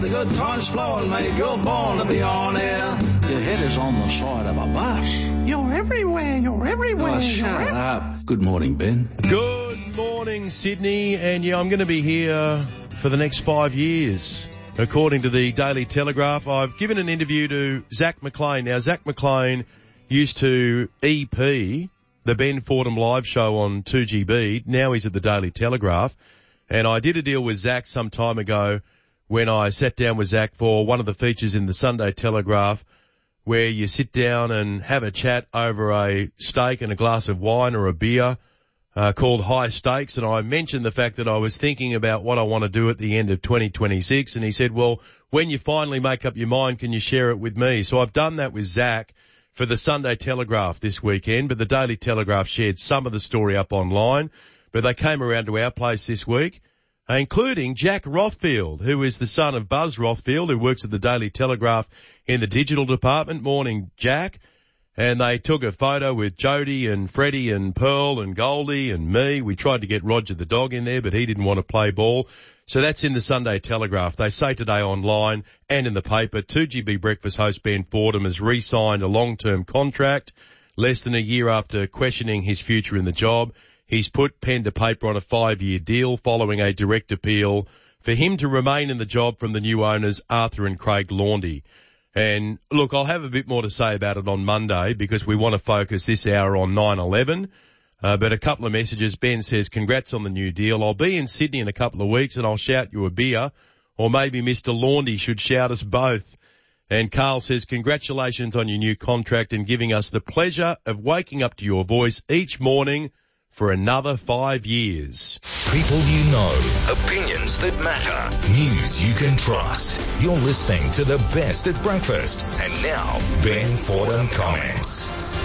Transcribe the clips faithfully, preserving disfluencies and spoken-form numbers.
The good times flowing, mate. You're born to be on air. Your head is on the side of a bus. You're everywhere. You're everywhere. Oh, shut you're up. Ev- Good morning, Ben. Good morning, Sydney. And yeah, I'm going to be here for the next five years. According to the Daily Telegraph, I've given an interview to Zach McLean. Now, Zach McLean used to E P the Ben Fordham live show on two G B. Now he's at the Daily Telegraph. And I did a deal with Zach some time ago when I sat down with Zach for one of the features in the Sunday Telegraph where you sit down and have a chat over a steak and a glass of wine or a beer uh, called High Stakes. And I mentioned the fact that I was thinking about what I want to do at the end of twenty twenty-six. And he said, well, when you finally make up your mind, can you share it with me? So I've done that with Zach for the Sunday Telegraph this weekend, but the Daily Telegraph shared some of the story up online. But they came around to our place this week, including Jack Rothfield, who is the son of Buzz Rothfield, who works at the Daily Telegraph in the digital department. Morning, Jack. And they took a photo with Jody and Freddie and Pearl and Goldie and me. We tried to get Roger the dog in there, but he didn't want to play ball. So that's in the Sunday Telegraph. They say today online and in the paper, two G B breakfast host Ben Fordham has re-signed a long-term contract less than a year after questioning his future in the job. He's put pen to paper on a five-year deal following a direct appeal for him to remain in the job from the new owners, Arthur and Craig Laundy. And look, I'll have a bit more to say about it on Monday because we want to focus this hour on nine eleven. Uh, but a couple of messages. Ben says, congrats on the new deal. I'll be in Sydney in a couple of weeks and I'll shout you a beer, or maybe Mister Laundy should shout us both. And Carl says, congratulations on your new contract and giving us the pleasure of waking up to your voice each morning for another five years. People you know, opinions that matter, news you can trust. You're listening to the best at breakfast. And now, Ben Fordham comments.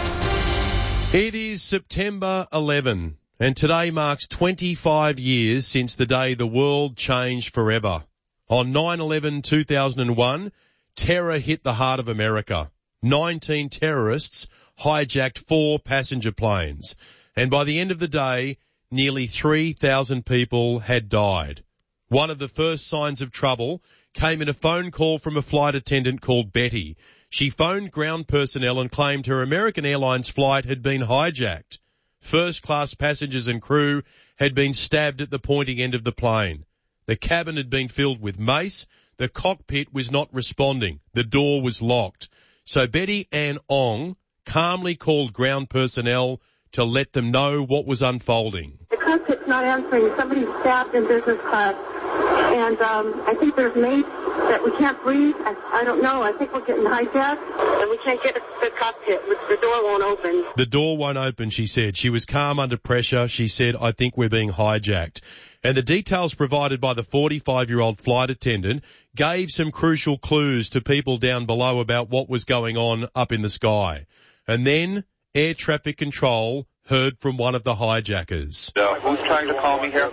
It is September eleventh, and today marks twenty-five years since the day the world changed forever. On nine eleven two thousand one, terror hit the heart of America. nineteen terrorists hijacked four passenger planes. And by the end of the day, nearly three thousand people had died. One of the first signs of trouble came in a phone call from a flight attendant called Betty. She phoned ground personnel and claimed her American Airlines flight had been hijacked. First-class passengers and crew had been stabbed at the pointy end of the plane. The cabin had been filled with mace. The cockpit was not responding. The door was locked. So Betty Ann Ong calmly called ground personnel to let them know what was unfolding. The cockpit's not answering. Somebody's stabbed in business class. And um, I think there's mates that we can't breathe. I, I don't know. I think we're getting hijacked. And we can't get the cockpit. The door won't open. The door won't open, she said. She was calm under pressure. She said, I think we're being hijacked. And the details provided by the forty-five-year-old flight attendant gave some crucial clues to people down below about what was going on up in the sky. And then air traffic control heard from one of the hijackers. Uh, who's trying to call me here?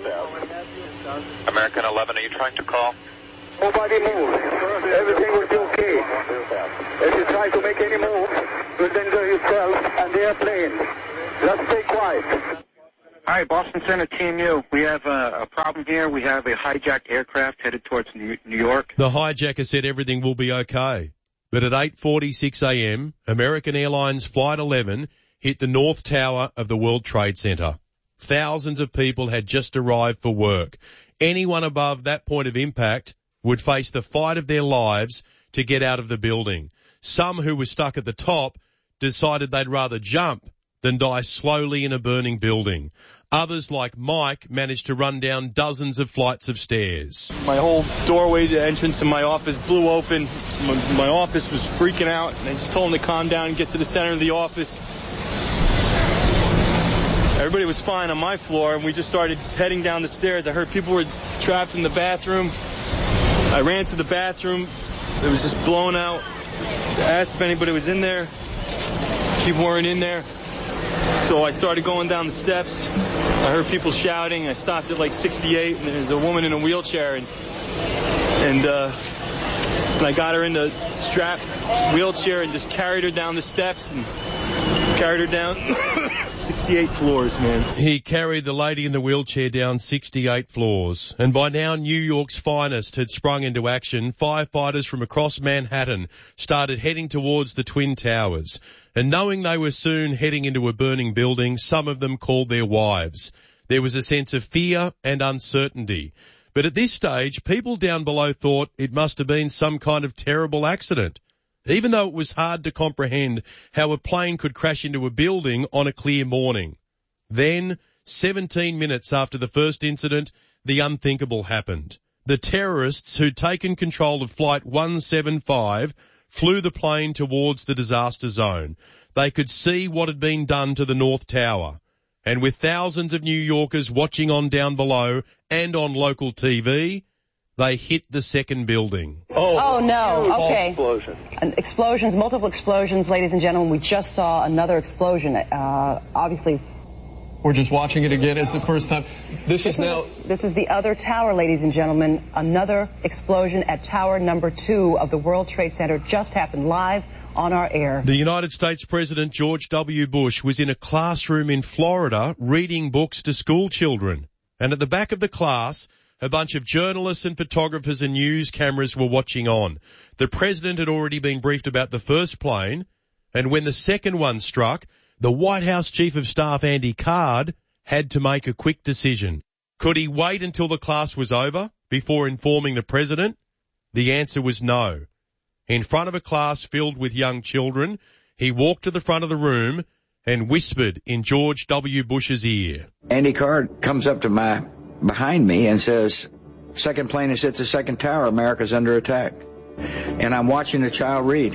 American eleven, are you trying to call? Nobody move. Everything will be okay. If you try to make any move, you'll enjoy yourself and the airplane. Just stay quiet. Hi, Boston Center, Team U. We have a, a problem here. We have a hijacked aircraft headed towards New, New York. The hijacker said everything will be okay. But at eight forty-six a.m., American Airlines Flight eleven hit the North Tower of the World Trade Center. Thousands of people had just arrived for work. Anyone above that point of impact would face the fight of their lives to get out of the building. Some who were stuck at the top decided they'd rather jump than die slowly in a burning building. Others, like Mike, managed to run down dozens of flights of stairs. My whole doorway to entrance to my office blew open. My, my office was freaking out, and I just told them to calm down and get to the center of the office. Everybody was fine on my floor, and we just started heading down the stairs. I heard people were trapped in the bathroom. I ran to the bathroom. It was just blown out. I asked if anybody was in there. People weren't in there. So I started going down the steps. I heard people shouting. I stopped at like sixty-eight, and there's a woman in a wheelchair. And, and uh, And I got her in the strap wheelchair and just carried her down the steps and carried her down sixty-eight floors, man. He carried the lady in the wheelchair down sixty-eight floors. And by now, New York's finest had sprung into action. Firefighters from across Manhattan started heading towards the Twin Towers. And knowing they were soon heading into a burning building, some of them called their wives. There was a sense of fear and uncertainty. But at this stage, people down below thought it must have been some kind of terrible accident, even though it was hard to comprehend how a plane could crash into a building on a clear morning. Then, seventeen minutes after the first incident, the unthinkable happened. The terrorists who'd taken control of Flight one seventy-five flew the plane towards the disaster zone. They could see what had been done to the North Tower. And with thousands of New Yorkers watching on down below and on local T V, they hit the second building. Oh, oh no. Okay. Explosion. An explosions, multiple explosions, ladies and gentlemen. We just saw another explosion. Uh, obviously. We're just watching it again. It's the first time. This, this is now. This is the other tower, ladies and gentlemen. Another explosion at tower number two of the World Trade Center just happened live on our air. The United States President George W. Bush was in a classroom in Florida reading books to school children. And at the back of the class, a bunch of journalists and photographers and news cameras were watching on. The president had already been briefed about the first plane, and when the second one struck, the White House Chief of Staff Andy Card had to make a quick decision. Could he wait until the class was over before informing the president? The answer was no. In front of a class filled with young children, he walked to the front of the room and whispered in George W. Bush's ear. Andy Card comes up to my behind me and says, second plane has hit the second tower, America's under attack. And I'm watching the child read.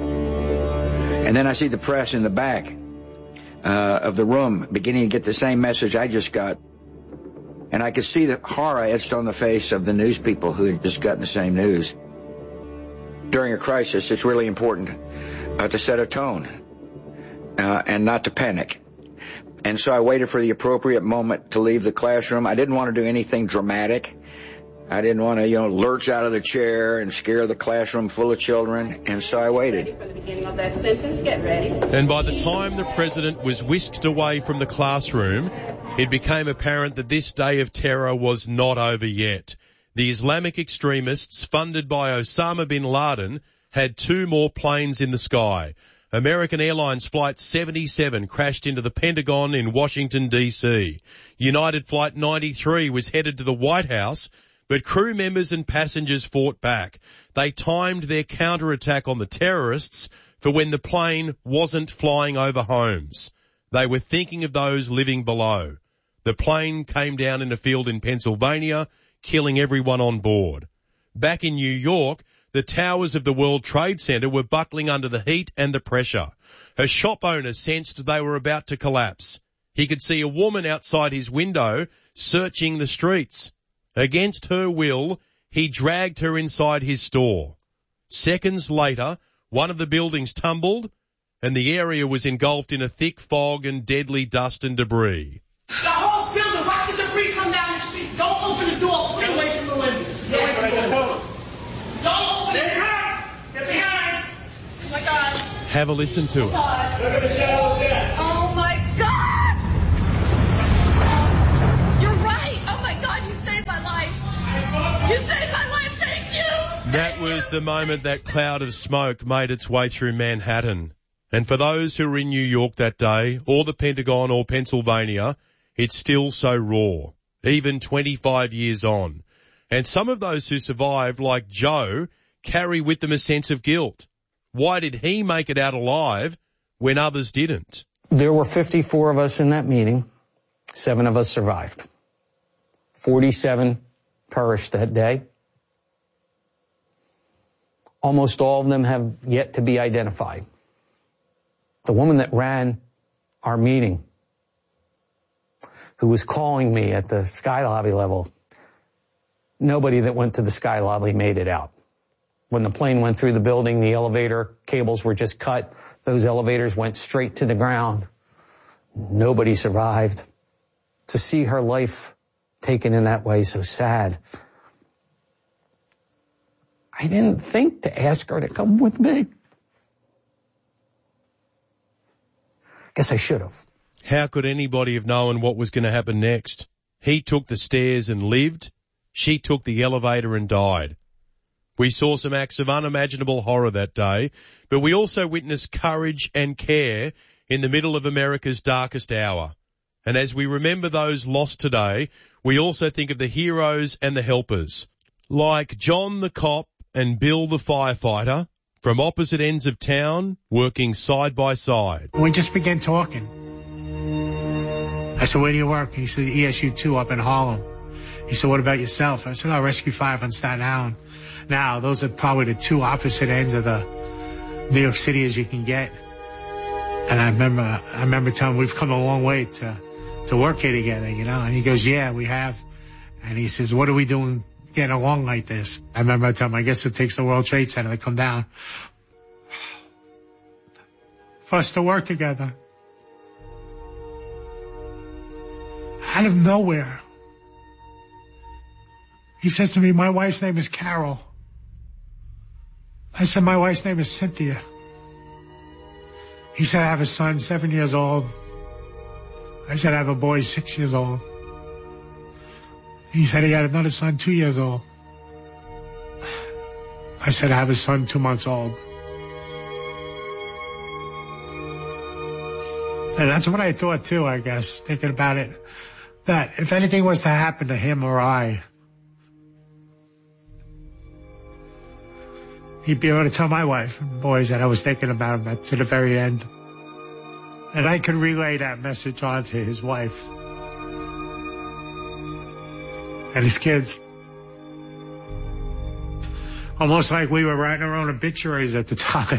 And then I see the press in the back uh, of the room beginning to get the same message I just got. And I could see the horror etched on the face of the news people who had just gotten the same news. During a crisis, it's really important uh, to set a tone uh, and not to panic. And so I waited for the appropriate moment to leave the classroom. I didn't want to do anything dramatic. I didn't want to, you know, lurch out of the chair and scare the classroom full of children. And so I waited. Ready for the beginning of that sentence. Get ready. And by the time the president was whisked away from the classroom, it became apparent that this day of terror was not over yet. The Islamic extremists, funded by Osama bin Laden, had two more planes in the sky. American Airlines Flight seventy-seven crashed into the Pentagon in Washington, D C United Flight ninety-three was headed to the White House, but crew members and passengers fought back. They timed their counterattack on the terrorists for when the plane wasn't flying over homes. They were thinking of those living below. The plane came down in a field in Pennsylvania, killing everyone on board. Back in New York, the towers of the World Trade Center were buckling under the heat and the pressure. A shop owner sensed they were about to collapse. He could see a woman outside his window searching the streets. Against her will, he dragged her inside his store. Seconds later, one of the buildings tumbled and the area was engulfed in a thick fog and deadly dust and debris. The whole building, watch the debris come down the street. Don't open the door. Get away from the windows. Get away from the windows. Don't open it. Get behind. Oh my God. Have a listen to it. Look at the shadow there. Oh my God. You're right. Oh my God, you saved my life. You saved my life. Thank you. That was the moment that cloud of smoke made its way through Manhattan. And for those who were in New York that day, or the Pentagon or Pennsylvania, it's still so raw, even twenty-five years on. And some of those who survived, like Joe, carry with them a sense of guilt. Why did he make it out alive when others didn't? There were fifty-four of us in that meeting. Seven of us survived. forty-seven perished that day. Almost all of them have yet to be identified. The woman that ran our meeting, who was calling me at the Sky Lobby level, nobody that went to the Sky Lobby made it out. When the plane went through the building, the elevator cables were just cut. Those elevators went straight to the ground. Nobody survived. To see her life taken in that way, so sad. I didn't think to ask her to come with me. Guess I should have. How could anybody have known what was going to happen next? He took the stairs and lived. She took the elevator and died. We saw some acts of unimaginable horror that day, but we also witnessed courage and care in the middle of America's darkest hour. And as we remember those lost today, we also think of the heroes and the helpers, like John the cop and Bill the firefighter, from opposite ends of town, working side by side. We just began talking. I said, where do you work? He said, E S U two up in Harlem. He said, what about yourself? I said, oh, Rescue five on Staten Island. Now, those are probably the two opposite ends of the New York City as you can get. And I remember, I remember telling him, we've come a long way to, to work here together, you know? And he goes, yeah, we have. And he says, what are we doing getting along like this? I remember I told him, I guess it takes the World Trade Center to come down for us to work together. Out of nowhere, he says to me, my wife's name is Carol. I said, my wife's name is Cynthia. He said, I have a son, seven years old. I said, I have a boy, six years old. He said he had another son, two years old. I said, I have a son, two months old. And that's what I thought too, I guess, thinking about it. That if anything was to happen to him or I, he'd be able to tell my wife and boys that I was thinking about him to the very end. And I could relay that message on to his wife and his kids. Almost like we were writing our own obituaries at the time.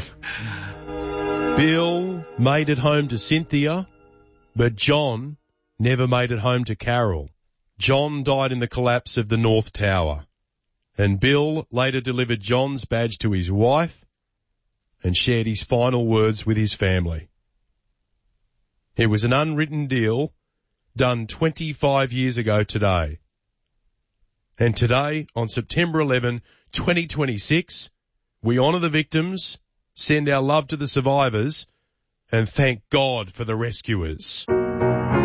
Bill made it home to Cynthia, but John never made it home to Carol. John died in the collapse of the North Tower, and Bill later delivered John's badge to his wife and shared his final words with his family. It was an unwritten deal done twenty-five years ago today. And today, on September eleventh, twenty twenty-six, we honour the victims, send our love to the survivors, and thank God for the rescuers.